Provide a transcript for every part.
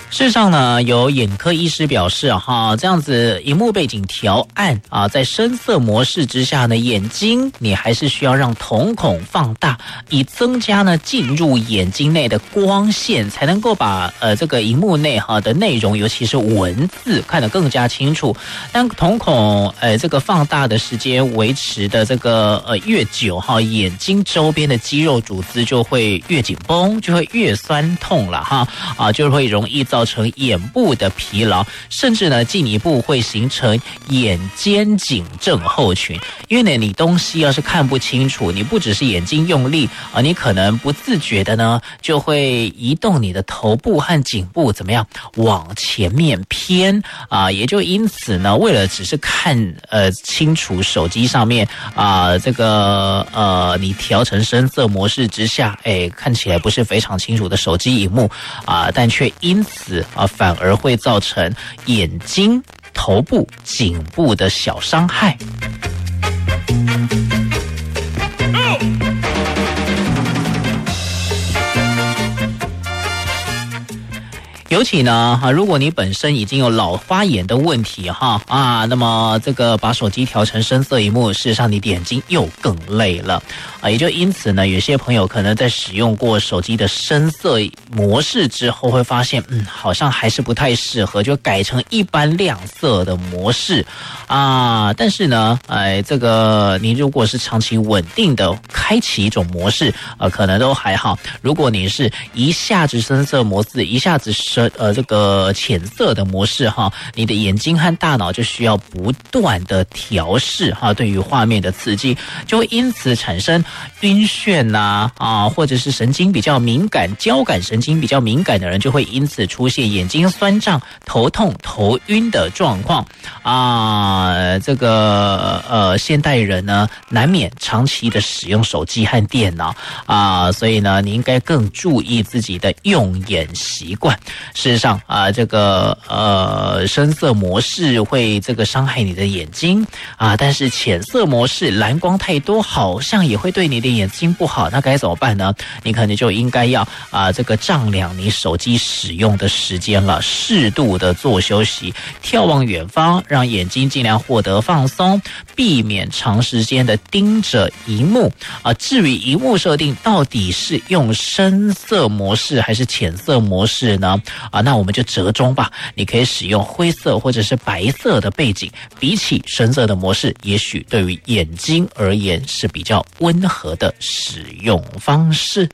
事实上呢，有眼科医师表示这样子萤幕背景调暗在深色模式之下呢，眼睛你还是需要让瞳孔放大，以增加呢进入眼睛内的光线，才能够把这个萤幕内的内容，尤其是文字看得更加清楚。当瞳孔这个放大的时间维持的这个越久眼睛周边的肌肉组织就会越紧绷，就会越酸痛了就会容易造成眼部的疲劳，甚至呢进一步会形成眼肩颈症候群。因为呢你东西要是看不清楚，你不只是眼睛用力你可能不自觉的呢就会移动你的头部和颈部怎么样往前面偏也就因此呢，为了只是看清楚手机上面这个你调成深色模式之下看起来不是非常清楚的手机萤幕但却因此反而会造成眼睛、头部、颈部的小伤害。尤其呢如果你本身已经有老花眼的问题那么这个把手机调成深色萤幕，事实上你的眼睛又更累了也就因此呢，有些朋友可能在使用过手机的深色模式之后，会发现好像还是不太适合，就改成一般亮色的模式但是呢这个你如果是长期稳定的开启一种模式可能都还好。如果你是一下子深色模式，一下子这个浅色的模式你的眼睛和大脑就需要不断的调试对于画面的刺激，就会因此产生晕眩或者是神经比较敏感、交感神经比较敏感的人，就会因此出现眼睛酸胀、头痛、头晕的状况这个现代人呢难免长期的使用手机和电脑所以呢你应该更注意自己的用眼习惯。事实上这个深色模式会这个伤害你的眼睛但是浅色模式蓝光太多好像也会对你的眼睛不好，那该怎么办呢？你可能就应该要这个丈量你手机使用的时间了，适度的做休息，眺望远方，让眼睛尽量获得放松，避免长时间的盯着萤幕至于萤幕设定到底是用深色模式还是浅色模式呢那我们就折中吧，你可以使用灰色或者是白色的背景，比起深色的模式，也许对于眼睛而言是比较温和的使用方式。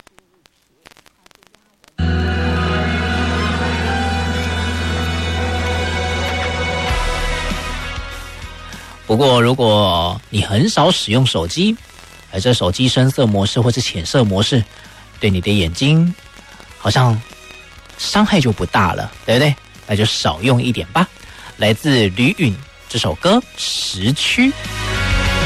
不过如果你很少使用手机，而这手机深色模式或是浅色模式对你的眼睛好像伤害就不大了，对不对？那就少用一点吧。来自吕允这首歌《时区》。